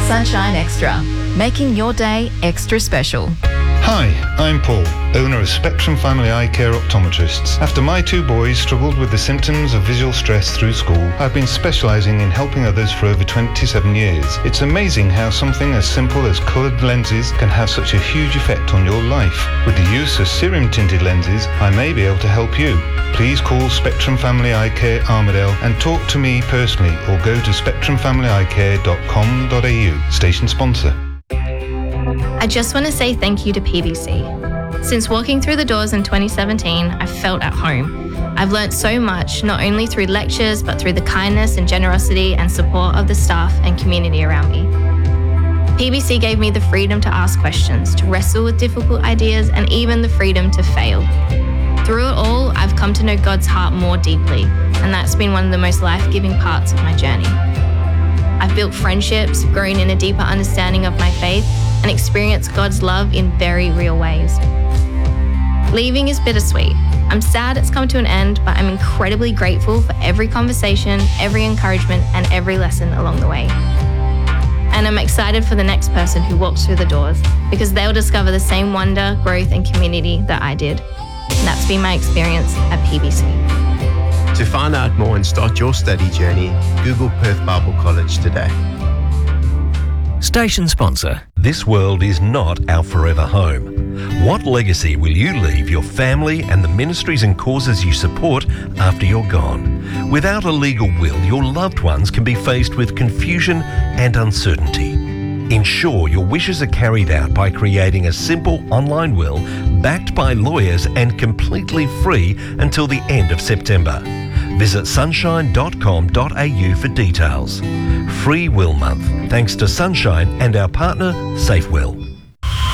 Sunshine Extra, making your day extra special. Hi, I'm Paul, owner of Spectrum Family Eye Care Optometrists. After my two boys struggled with the symptoms of visual stress through school, I've been specialising in helping others for over 27 years. It's amazing how something as simple as coloured lenses can have such a huge effect on your life. With the use of serum tinted lenses, I may be able to help you. Please call Spectrum Family Eye Care Armadale and talk to me personally, or go to spectrumfamilyeyecare.com.au. Station sponsor. I just want to say thank you to PBC. Since walking through the doors in 2017, I've felt at home. I've learnt so much, not only through lectures, but through the kindness and generosity and support of the staff and community around me. PBC gave me the freedom to ask questions, to wrestle with difficult ideas, and even the freedom to fail. Through it all, I've come to know God's heart more deeply, and that's been one of the most life-giving parts of my journey. I've built friendships, grown in a deeper understanding of my faith, and experienced God's love in very real ways. Leaving is bittersweet. I'm sad it's come to an end, but I'm incredibly grateful for every conversation, every encouragement, and every lesson along the way. And I'm excited for the next person who walks through the doors, because they'll discover the same wonder, growth, and community that I did. And that's been my experience at PBC. To find out more and start your study journey, Google Perth Bible College today. Station sponsor. This world is not our forever home. What legacy will you leave your family and the ministries and causes you support after you're gone? Without a legal will, your loved ones can be faced with confusion and uncertainty. Ensure your wishes are carried out by creating a simple online will backed by lawyers and completely free until the end of September. Visit sunshine.com.au for details. Free Will Month, thanks to Sunshine and our partner, SafeWill.